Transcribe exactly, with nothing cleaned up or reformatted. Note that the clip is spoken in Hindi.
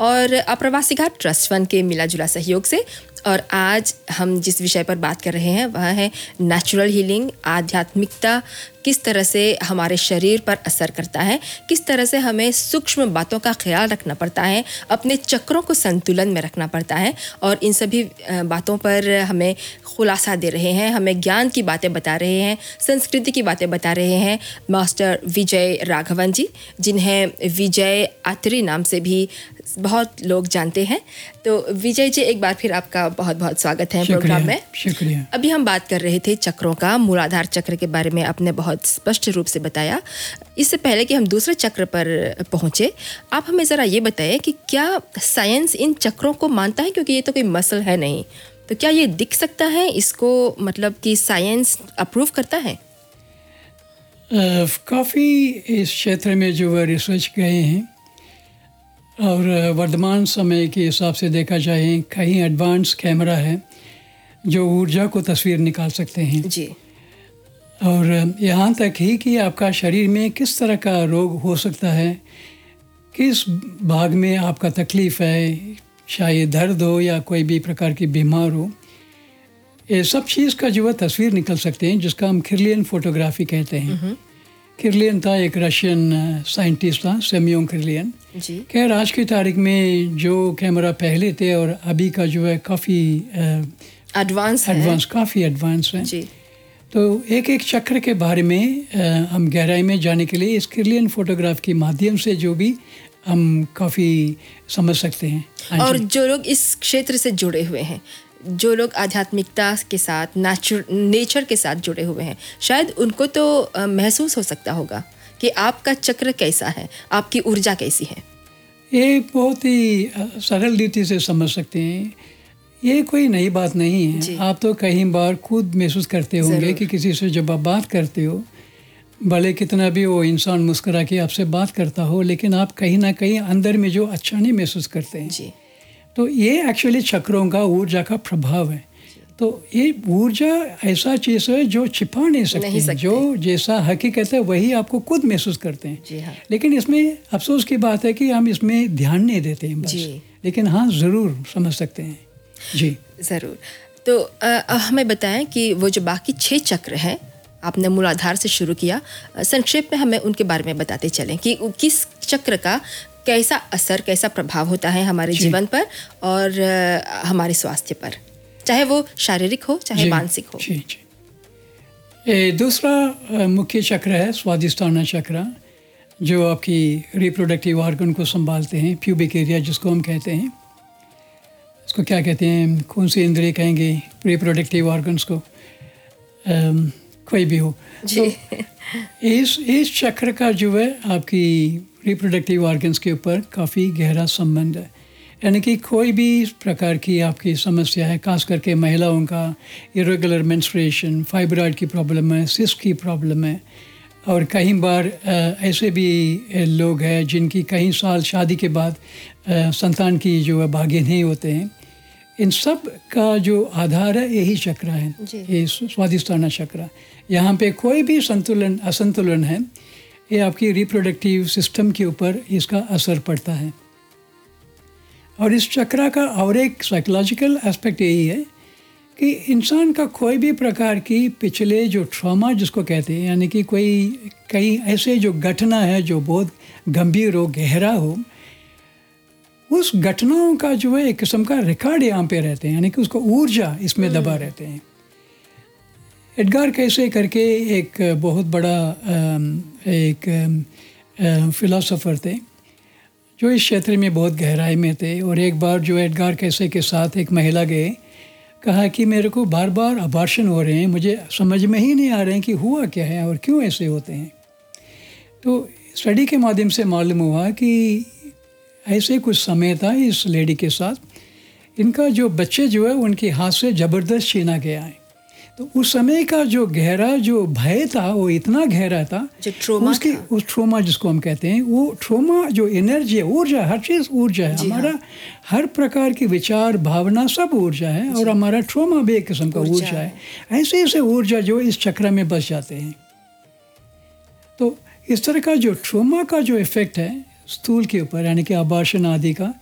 और अप्रवासी घाट ट्रस्ट फंड के मिला जुला सहयोग से। और आज हम जिस विषय पर बात कर रहे हैं वह है नेचुरल हीलिंग, आध्यात्मिकता किस तरह से हमारे शरीर पर असर करता है, किस तरह से हमें सूक्ष्म बातों का ख्याल रखना पड़ता है, अपने चक्रों को संतुलन में रखना पड़ता है। और इन सभी बातों पर हमें खुलासा दे रहे हैं, हमें ज्ञान की बातें बता रहे हैं, संस्कृति की बातें बता रहे हैं मास्टर विजय राघवन जी, जिन्हें विजय आत्री नाम से भी बहुत लोग जानते हैं। तो विजय जी, एक बार फिर आपका बहुत बहुत स्वागत है प्रोग्राम में। शुक्रिया। अभी हम बात कर रहे थे चक्रों का, मूलाधार चक्र के बारे में आपने बहुत स्पष्ट रूप से बताया। इससे पहले कि हम दूसरे चक्र पर पहुंचे, आप हमें ज़रा ये बताइए कि क्या साइंस इन चक्रों को मानता है, क्योंकि ये तो कोई मसल है नहीं, तो क्या ये दिख सकता है, इसको मतलब कि साइंस अप्रूव करता है? uh, काफ़ी इस क्षेत्र में जो है रिसर्च गए हैं और वर्तमान समय के हिसाब से देखा जाए कई एडवांस कैमरा है जो ऊर्जा को तस्वीर निकाल सकते हैं जी। और यहाँ तक ही कि आपका शरीर में किस तरह का रोग हो सकता है, किस भाग में आपका तकलीफ़ है, शायद दर्द हो या कोई भी प्रकार की बीमार हो, ये सब चीज़ का जो है तस्वीर निकल सकते हैं, जिसका हम किरलियन फोटोग्राफी कहते हैं। किरलियन था एक रशियन साइंटिस्ट था, सेमियोन किरलियन। खैर आज की तारीख में जो कैमरा पहले थे और अभी का जो है काफ़ी एडवांस एडवांस काफ़ी एडवांस है जी। तो एक एक चक्र के बारे में आ, हम गहराई में जाने के लिए इस किरलियन फोटोग्राफ के माध्यम से जो भी हम काफ़ी समझ सकते हैं। और जो लोग इस क्षेत्र से जुड़े हुए हैं, जो लोग आध्यात्मिकता के साथ, नेचर नेचर के साथ जुड़े हुए हैं, शायद उनको तो आ, महसूस हो सकता होगा कि आपका चक्र कैसा है, आपकी ऊर्जा कैसी है। ये बहुत ही सरल रीति से समझ सकते हैं, ये कोई नई बात नहीं है। आप तो कई बार खुद महसूस करते होंगे कि किसी से जब आप बात करते हो, भले कितना भी वो इंसान मुस्कुरा के आपसे बात करता हो, लेकिन आप कहीं ना कहीं अंदर में जो अच्छा नहीं महसूस करते हैं जी। तो ये एक्चुअली चक्रों का ऊर्जा का प्रभाव है। तो ये ऊर्जा ऐसा चीज़ है जो छिपा नहीं सकते, नहीं सकते। जो जैसा हकीकत है वही आपको खुद महसूस करते हैं जी। हाँ। लेकिन इसमें अफसोस की बात है कि हम इसमें ध्यान नहीं देते हैं बस जी। लेकिन हाँ ज़रूर समझ सकते हैं जी। ज़रूर। तो आ, हमें बताएं कि वो जो बाकी छह चक्र हैं, आपने मूलाधार से शुरू किया, संक्षेप में हमें उनके बारे में बताते चलें कि किस चक्र का कैसा असर, कैसा प्रभाव होता है हमारे जीवन पर और आ, हमारे स्वास्थ्य पर, चाहे वो शारीरिक हो चाहे मानसिक हो। जी जी। ए, दूसरा मुख्य चक्र है स्वादिष्ठाना चक्र, जो आपकी रिप्रोडक्टिव ऑर्गन को संभालते हैं, प्यूबिक एरिया जिसको हम कहते हैं। इसको क्या कहते हैं, कौन सी इंद्रिय कहेंगे, रिप्रोडक्टिव ऑर्गन्स को, um, कोई भी हो जी। तो इस इस चक्र का जो है आपकी रिप्रोडक्टिव ऑर्गन्स के ऊपर काफ़ी गहरा संबंध है। यानी कि कोई भी प्रकार की आपकी समस्या है, खास करके महिलाओं का इरेगुलर मेंस्ट्रुएशन, फाइब्रॉइड की प्रॉब्लम है, सिस्ट की प्रॉब्लम है, और कई बार ऐसे भी लोग हैं जिनकी कई साल शादी के बाद संतान की जो है भाग्य नहीं होते हैं। इन सब का जो आधार है यही चक्र है, ये स्वादिष्ठाना चक्र। यहाँ पे कोई भी संतुलन असंतुलन है, ये आपकी रिप्रोडक्टिव सिस्टम के ऊपर इसका असर पड़ता है। और इस चक्र का और एक साइकोलॉजिकल एस्पेक्ट यही है कि इंसान का कोई भी प्रकार की पिछले जो ट्रॉमा जिसको कहते हैं, यानी कि कोई कई ऐसे जो घटना है जो बहुत गंभीर हो, गहरा हो, उस घटनाओं का जो है एक किस्म का रिकॉर्ड यहाँ पे रहते हैं, यानी कि उसको ऊर्जा इसमें दबा रहते हैं। एडगार कैसे करके एक बहुत बड़ा एक फिलोसोफर थे जो इस क्षेत्र में बहुत गहराई में थे, और एक बार जो एडगार कैसे के साथ एक महिला गए, कहा कि मेरे को बार बार अबॉर्शन हो रहे हैं, मुझे समझ में ही नहीं आ रहे हैं कि हुआ क्या है और क्यों ऐसे होते हैं। तो स्टडी के माध्यम से मालूम हुआ कि ऐसे कुछ समय था इस लेडी के साथ, इनका जो बच्चे जो है उनके हाथ से ज़बरदस्त छीना गया है। तो उस समय का जो गहरा जो भय था वो इतना गहरा था, जो ट्रोमा उसकी था। उस ट्रोमा जिसको हम कहते हैं, वो ट्रोमा जो एनर्जी है, ऊर्जा, हर चीज़ ऊर्जा है। हमारा हाँ। हर प्रकार की विचार भावना सब ऊर्जा है, और हमारा ट्रोमा भी एक किस्म का ऊर्जा है। ऐसे ऐसे ऊर्जा जो इस चक्र में बस जाते हैं। तो इस तरह का जो ट्रोमा का जो इफ़ेक्ट है स्थूल के ऊपर, यानी कि अबॉर्शन आदि का,